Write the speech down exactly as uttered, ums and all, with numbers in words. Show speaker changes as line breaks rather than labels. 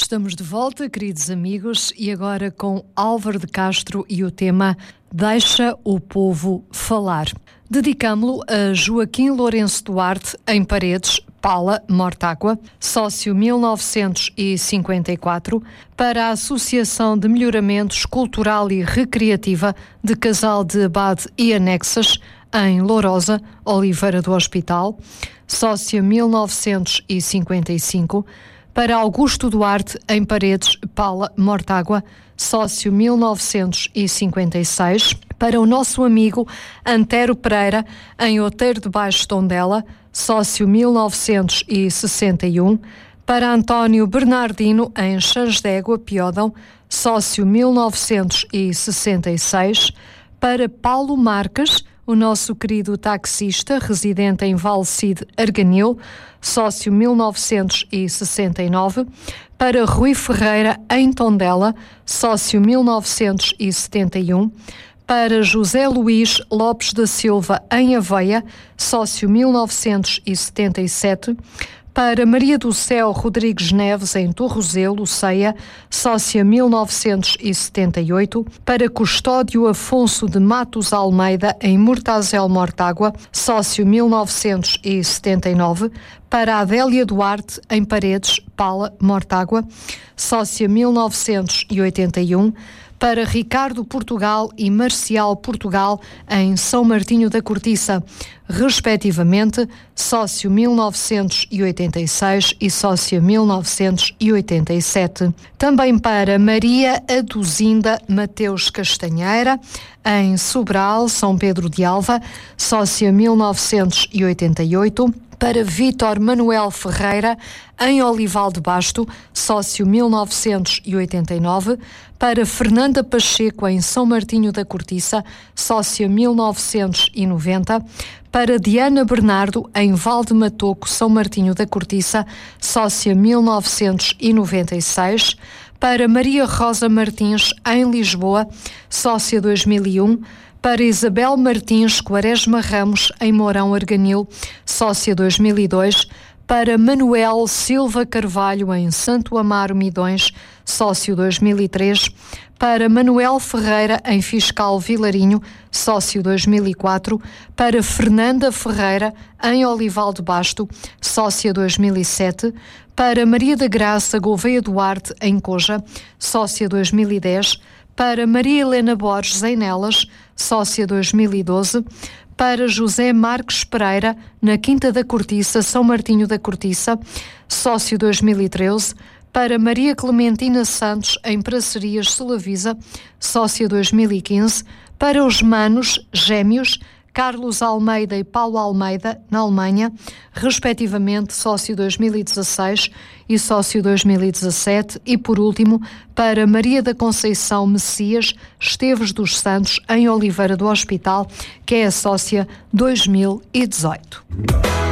Estamos de volta, queridos amigos, e agora com Álvaro de Castro e o tema Deixa o Povo Falar. Dedicámo-lo a Joaquim Lourenço Duarte, em Paredes, Pala, Mortágua, sócio mil novecentos e cinquenta e quatro, para a Associação de Melhoramentos Cultural e Recreativa de Casal de Abade e Anexas, em Lourosa, Oliveira do Hospital, sócio mil novecentos e cinquenta e cinco, para Augusto Duarte, em Paredes, Pala, Mortágua, sócio mil novecentos e cinquenta e seis, para o nosso amigo Antero Pereira, em Outeiro de Baixo Tondela, sócio mil novecentos e sessenta e um, para António Bernardino, em Xansdégua, Piódão, sócio mil novecentos e sessenta e seis, para Paulo Marques, o nosso querido taxista, residente em Valcide, Arganil, sócio mil novecentos e sessenta e nove, para Rui Ferreira, em Tondela, sócio mil novecentos e setenta e um, para José Luís Lopes da Silva, em Aveia, sócio mil novecentos e setenta e sete, para Maria do Céu Rodrigues Neves, em Torrozelo, Ceia, sócia mil novecentos e setenta e oito, para Custódio Afonso de Matos Almeida, em Mortazel, Mortágua, sócio mil novecentos e setenta e nove, para Adélia Duarte, em Paredes, Pala, Mortágua, sócia mil novecentos e oitenta e um, para Ricardo Portugal e Marcial Portugal, em São Martinho da Cortiça, respectivamente, sócio mil novecentos e oitenta e seis e sócia mil novecentos e oitenta e sete. Também para Maria Aduzinda Mateus Castanheira, em Sobral, São Pedro de Alva, sócia mil novecentos e oitenta e oito, para Vítor Manuel Ferreira, em Olival de Basto, sócio mil novecentos e oitenta e nove, para Fernanda Pacheco, em São Martinho da Cortiça, sócia mil novecentos e noventa, para Diana Bernardo, em Val de Matoco, São Martinho da Cortiça, sócia mil novecentos e noventa e seis, para Maria Rosa Martins, em Lisboa, sócia dois mil e um, para Isabel Martins Quaresma Ramos, em Mourão Arganil, sócia dois mil e dois, para Manuel Silva Carvalho, em Santo Amaro Midões, sócio dois mil e três, para Manuel Ferreira, em Fiscal Vilarinho, sócio dois mil e quatro, para Fernanda Ferreira, em Olival de Basto, sócia dois mil e sete, para Maria da Graça Gouveia Duarte, em Coja, sócia dois mil e dez, para Maria Helena Borges, em Nelas, sócia dois mil e doze, para José Marques Pereira, na Quinta da Cortiça, São Martinho da Cortiça, sócio dois mil e treze, para Maria Clementina Santos, em Pracerias, Solavisa, sócia dois mil e quinze, para os manos gêmeos Carlos Almeida e Paulo Almeida, na Alemanha, respectivamente sócio dois mil e dezasseis e sócio dois mil e dezassete, e por último, para Maria da Conceição Messias Esteves dos Santos, em Oliveira do Hospital, que é a sócia dois mil e dezoito.